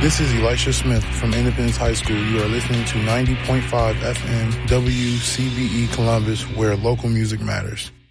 This is Elisha Smith from Independence High School. You are listening to 90.5 FM WCBE Columbus, where local music matters.